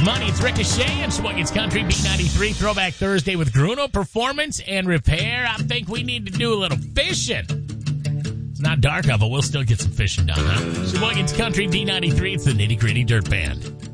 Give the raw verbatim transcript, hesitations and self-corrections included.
Money. It's Ricochet and Sheboygan's Country B ninety-three Throwback Thursday with Gruno Performance and Repair. I think we need to do a little fishing. It's not dark out, but we'll still get some fishing done, huh? Sheboygan's Country B ninety-three. It's the Nitty Gritty Dirt Band.